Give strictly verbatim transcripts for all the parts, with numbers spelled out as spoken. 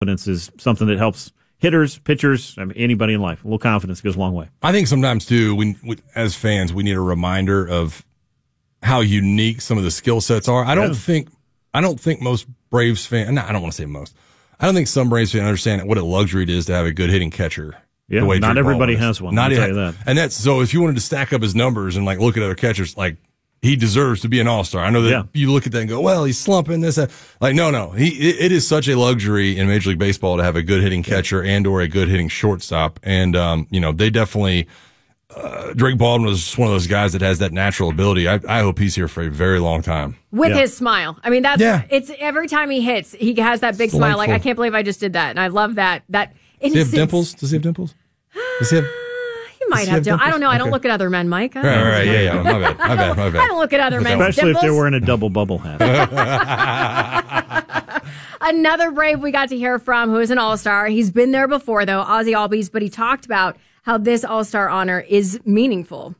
confidence is something that helps hitters, pitchers, I mean, anybody in life. A little confidence goes a long way. I think sometimes, too, we, we, as fans, we need a reminder of how unique some of the skill sets are. I don't Yeah. think I don't think most Braves fans, no, I don't want to say most, I don't think some Braves fans understand what a luxury it is to have a good hitting catcher. Yeah, the way not Drake everybody Baldwin is. has one. Not I'll tell yet. you that. And that's, so if you wanted to stack up his numbers and like look at other catchers, like, he deserves to be an all-star. I know that Yeah. you look at that and go, well, he's slumping this. That. Like, no, no. He, it, it is such a luxury in Major League Baseball to have a good hitting catcher and or a good hitting shortstop. And, um, you know, they definitely, uh, Drake Baldwin was just one of those guys that has that natural ability. I, I hope he's here for a very long time. With Yeah. his smile. I mean, that's, Yeah. it's every time he hits, he has that big It's smile. Like, delightful. I can't believe I just did that. And I love that. That Does he have innocence. dimples? Does he have dimples? Does he have? He might Does he have have dimples. I dimples? don't know. I don't Okay. look at other men, Mike. I don't Right, know. right, yeah, yeah. My bad, my bad, my I bad. don't look at other men's Especially if they're dimples. wearing a double bubble hat. Another Brave we got to hear from who is an all-star. He's been there before, though, Ozzie Albies, but he talked about how this all-star honor is meaningful.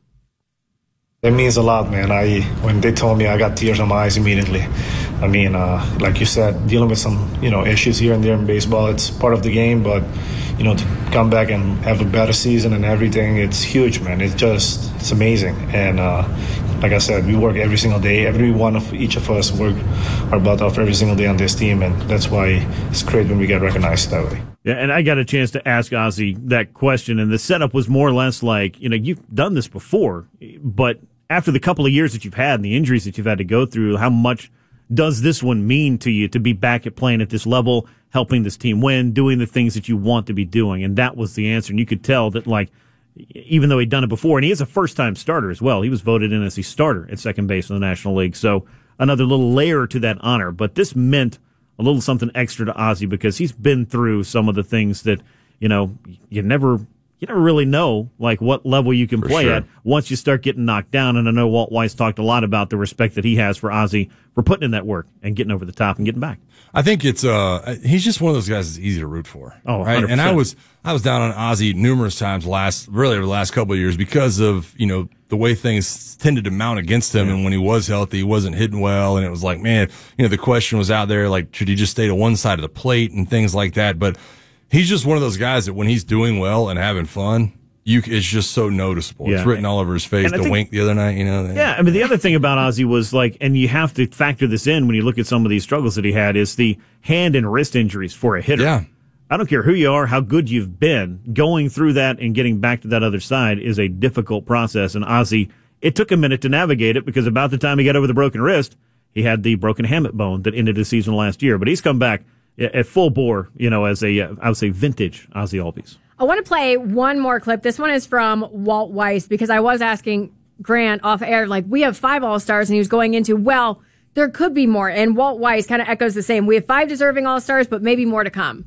It means a lot, man. I when they told me, I got tears in my eyes immediately. I mean, uh, like you said, dealing with some you know issues here and there in baseball, it's part of the game. But you know, to come back and have a better season and everything, it's huge, man. It's just it's amazing. And uh, like I said, we work every single day. Every one of each of us work our butt off every single day on this team, and that's why it's great when we get recognized that way. Yeah, and I got a chance to ask Ozzie that question, and the setup was more or less like, you know, you've done this before, but after the couple of years that you've had and the injuries that you've had to go through, how much does this one mean to you to be back at playing at this level, helping this team win, doing the things that you want to be doing? And that was the answer. And you could tell that, like, even though he'd done it before, and he is a first-time starter as well, he was voted in as a starter at second base in the National League. So another little layer to that honor. But this meant a little something extra to Ozzie because he's been through some of the things that, you know, you never you never really know, like, what level you can For play sure. at once you start getting knocked down. And I know Walt Weiss talked a lot about the respect that he has for Ozzie for putting in that work and getting over the top and getting back. I think it's uh he's just one of those guys that's easy to root for. Oh, right. one hundred percent. And I was I was down on Ozzie numerous times last really over the last couple of years because of, you know, the way things tended to mount against him. Yeah. And when he was healthy, he wasn't hitting well. And it was like, man, you know, the question was out there, like, should he just stay to one side of the plate and things like that? But he's just one of those guys that when he's doing well and having fun, you it's just so noticeable. Yeah. It's written all over his face. And I The think- wink the other night, you know. Yeah, I mean, the other thing about Ozzie was, like, and you have to factor this in when you look at some of these struggles that he had, is the hand and wrist injuries for a hitter. Yeah. I don't care who you are, how good you've been, going through that and getting back to that other side is a difficult process. And Ozzie, it took a minute to navigate it because about the time he got over the broken wrist, he had the broken hamate bone that ended his season last year. But he's come back at full bore, you know, as a, I would say, vintage Ozzie Albies. I want to play one more clip. This one is from Walt Weiss because I was asking Grant off air, like, we have five All-Stars, and he was going into, well, there could be more. And Walt Weiss kind of echoes the same. We have five deserving All-Stars, but maybe more to come.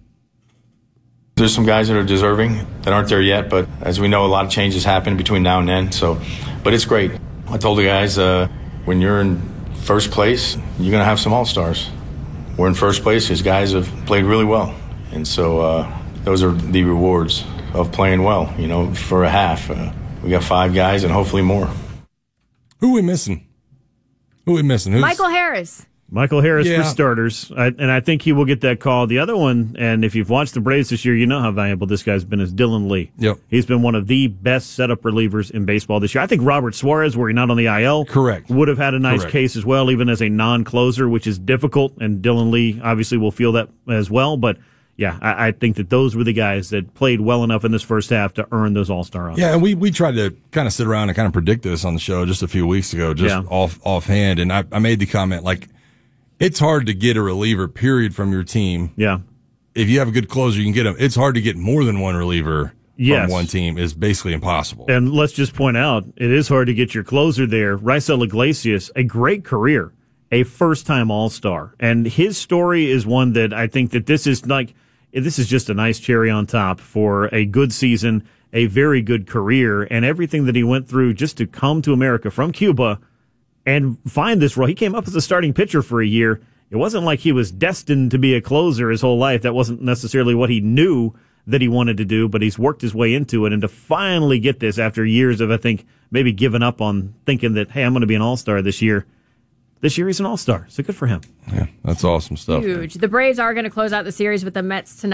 There's some guys that are deserving that aren't there yet, but as we know, a lot of changes happen between now and then. So, but it's great. I told the guys, uh, when you're in first place, you're going to have some All-Stars. We're in first place because guys have played really well. And so uh, those are the rewards of playing well, you know, for a half. Uh, we got five guys and hopefully more. Who are we missing? Who are we missing? Who's, Michael Harris. Michael Harris Yeah. for starters, I, and I think he will get that call. The other one, and if you've watched the Braves this year, you know how valuable this guy's been, is Dylan Lee. Yep. He's been one of the best setup relievers in baseball this year. I think Robert Suarez, were he not on the I L, Correct. would have had a nice Correct. case as well, even as a non-closer, which is difficult, and Dylan Lee obviously will feel that as well. But, yeah, I, I think that those were the guys that played well enough in this first half to earn those All-Star honors. Yeah, and we, we tried to kind of sit around and kind of predict this on the show just a few weeks ago, just Yeah. off offhand. And I, I made the comment, like, it's hard to get a reliever, period, from your team. Yeah. If you have a good closer, you can get them. It's hard to get more than one reliever Yes. from one team. Is basically impossible. And let's just point out, it is hard to get your closer there. Raisel Iglesias, a great career, a first-time All-Star. And his story is one that I think that this is like, this is just a nice cherry on top for a good season, a very good career, and everything that he went through just to come to America from Cuba and find this role. He came up as a starting pitcher for a year. It wasn't like he was destined to be a closer his whole life. That wasn't necessarily what he knew that he wanted to do, but he's worked his way into it. And to finally get this after years of, I think, maybe giving up on thinking that, hey, I'm going to be an all-star this year, this year he's an all-star. So good for him. Yeah, that's awesome stuff. Huge. The Braves are going to close out the series with the Mets tonight.